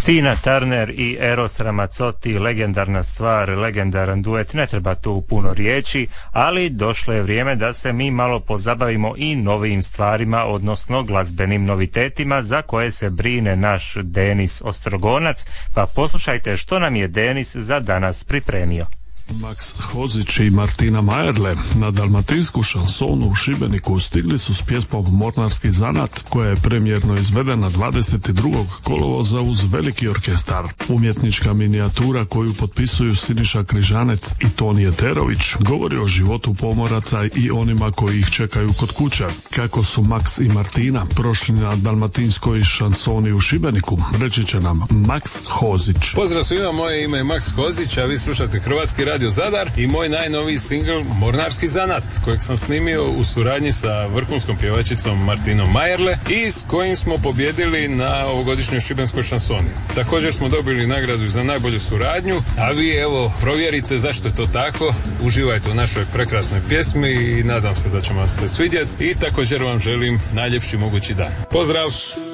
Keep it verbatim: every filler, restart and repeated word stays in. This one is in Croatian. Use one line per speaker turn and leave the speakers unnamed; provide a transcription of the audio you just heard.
Tina Turner i Eros Ramazzotti, legendarna stvar, legendaran duet, ne treba tu puno riječi, ali došlo je vrijeme da se mi malo pozabavimo i novim stvarima, odnosno glazbenim novitetima za koje se brine naš Denis Ostrogonac, pa poslušajte što nam je Denis za danas pripremio.
Max Hozić i Martina Majerle na dalmatinsku šansonu u Šibeniku stigli su s pjesmom Mornarski zanat, koja je premijerno izvedena dvadeset drugog kolovoza uz veliki orkestar. Umjetnička minijatura koju potpisuju Siniša Križanec i Toni Eterović govori o životu pomoraca i onima koji ih čekaju kod kuće. Kako su Max i Martina prošli na dalmatinskoj šansoni u Šibeniku, reći će nam Max Hozić.
Pozdrav svima, moje ime je Max Hozić, a vi slušate Hrvatski radio Zadar i moj najnoviji singl Mornarski zanat, kojeg sam snimio u suradnji sa vrhunskom pjevačicom Martinom Majerle i s kojim smo pobjedili na ovogodišnjoj šibenskoj šansoni. Također smo dobili nagradu za najbolju suradnju, a vi evo provjerite zašto je to tako, uživajte u našoj prekrasnoj pjesmi i nadam se da će vam se svidjeti i također vam želim najljepši mogući dan. Pozdrav!